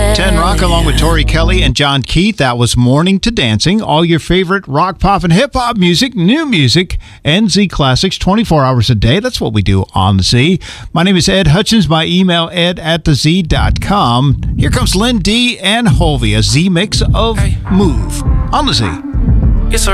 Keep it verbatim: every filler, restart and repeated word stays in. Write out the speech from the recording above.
ten Rock along with Tori Kelly and John Keith. That was Morning to Dancing. All your favorite rock, pop, and hip-hop music, new music, and Z Classics twenty-four hours a day. That's what we do on the Z. My name is Ed Hutchins. My email, ed at the z dot com. Here comes Lynn D and Holvey, a Z mix of Move on the Z.